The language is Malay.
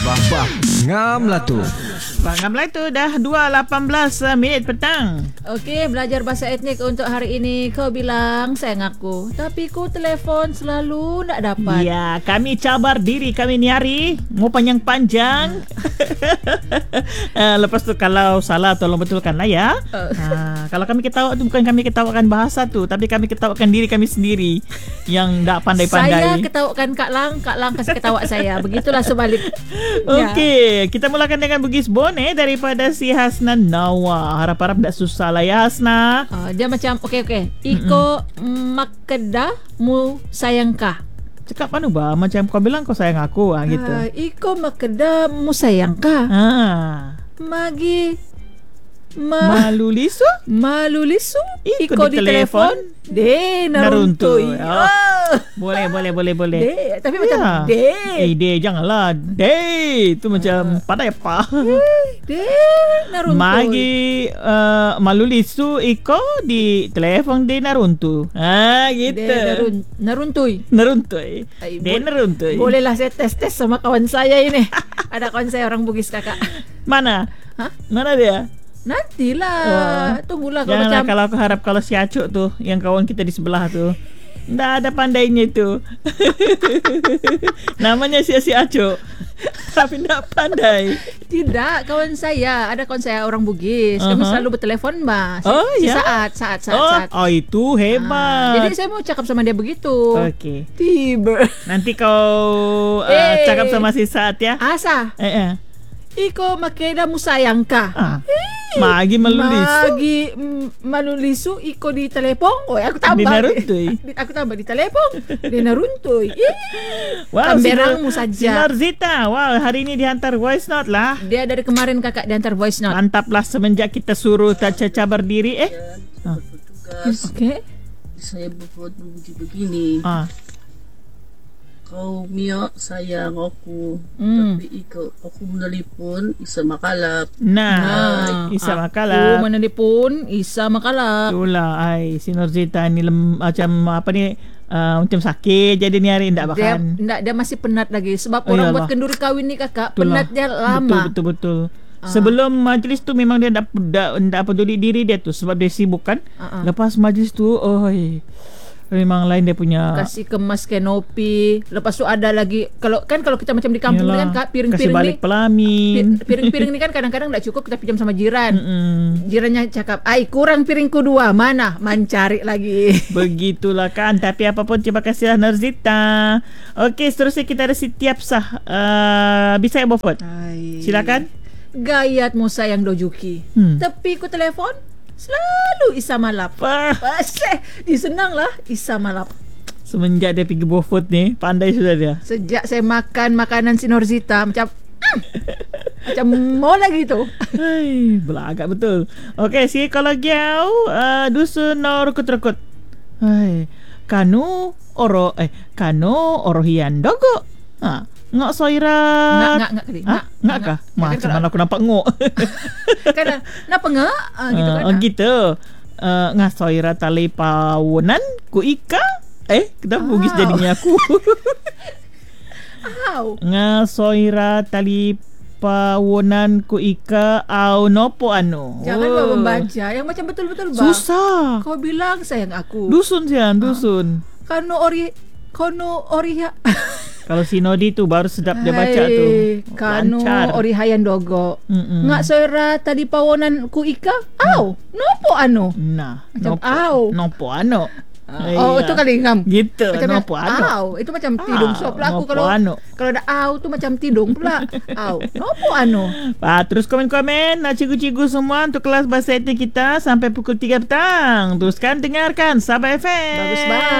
Bah, ngam lah tu. Bangamlah itu dah 2.18 minit petang. Okey, belajar bahasa etnik untuk hari ini. Kau bilang sayang aku, tapi ku telefon selalu tak dapat. Ya, kami cabar diri kami ni hari. Mau panjang-panjang. Lepas tu kalau salah tolong betulkan lah ya. Kalau kami ketawa tu bukan kami ketawakan bahasa tu, tapi kami ketawakan diri kami sendiri yang tak pandai-pandai. Saya ketawakan Kak Lang kasih ketawa saya. Begitulah sebalik. Okey, kita mulakan dengan Bugis Bon daripada si Hasna Nawa. Harap-harap tak susah lah ya Hasna. Dia macam okey. Iko makedah mu sayangkah. Cakap anu ba macam kau bilang kau sayang aku gitu. Iko makedah mu sayangkah. Magi malulisu iko di telefon de naruntui. Boleh. De, tapi macam de. Janganlah. De tu macam pandai apa. De naruntui. Magi malulisu iko di telefon de naruntu. Gitu. De naruntui. De naruntui. Bolehlah saya tes sama kawan saya ini. Ada kawan saya orang Bugis kakak. Mana? Hah? Mana dia? Nantilah. Tunggulah kalau janganlah macam kalau aku harap kalau si Acuk tu yang kawan kita di sebelah tu nggak ada pandainya tu. Namanya si Acuk tapi nggak pandai. Tidak, kawan saya. Ada kawan saya orang Bugis. Kami selalu bertelefon mbak. Saat. Oh itu hebat. Jadi saya mau cakap sama dia begitu. Okey. Tiba. Nanti kau cakap sama si Saat ya. Asa. Iko makeda musayangka. Magi malulisu iko di telepon. Aku tambah. Aku tambah di telepon. Di naruntui. Wow, kamberangmu saja. Sinar Zita. Wow, hari ini dihantar voice note lah. Dia dari kemarin kakak dihantar voice note. Mantaplah semenjak kita suruh cabar diri. Okey. Saya berbuat begini. Kau Mio sayang aku, tapi aku menelpon isa makalap. Isa makalap. Aku menelpon isa makalap. Itulah si Norzita ni macam apa ni macam sakit jadi ni hari ndak makan. Dia masih penat lagi sebab orang buat kenduri kahwin ni kakak. Itulah. Penat dia lama. Betul. Sebelum majlis tu memang dia ndak peduli diri dia tu sebab dia sibuk kan. Lepas majlis tu memang lain dia punya. Kasih kemas kanopi. Lepas tu ada lagi kalau kita macam di kampung ni kan kak, piring-piring kasih balik ni pelamin. Piring-piring ni kan kadang-kadang tak cukup, kita pinjam sama jiran. Jirannya cakap, kurang piringku 2. Mana? Mencari lagi. Begitulah kan. Tapi apapun terima kasihlah Norzita. Okey, seterusnya kita ada si Tiapsah. Bisa ya Bofot? Silakan. Gayatmu sayang Dojuki. Tapi ku telefon selalu isa malap. Senanglah isa malap. Semenjak dia pergi Bofot ni, pandai sudah dia. Sejak saya makan makanan si Norzita macam mau lagi tu. Belagak betul. Okey, si kalau giau dusun no rukut-rukut. Kanu orohian dogo. Ngak soirat. Ngak kali. Ngak kah? Macam mana aku nampak ngok. Kan napa ngak gitu kan. Gitu. Ngak soirat tali pawunan ku ika. Kenapa Bugis jadinya aku? Ngak soirat tali pawunan ku ika au nopo anu. Jangan membaca yang macam betul-betul bang. Susah. Kau bilang sayang aku. Dusun sian, dusun. Kono oriha. Kalau si Nodi tu baru sedap dia baca tu. Kanu orihayan dogo. Ngak soira tadi pawonan ku ika. Nopo ano? Macam nopo ano. Itu kali ngam. Gitu. Macam nopo ano. Itu macam tidung sop lah aku kalau ada tu macam tidung pula. Nopo ano. Terus komen-komen cikgu-cikgu semua untuk kelas bahasa etnik kita sampai pukul 3 petang. Teruskan dengarkan Sabah FM. Bagus banget.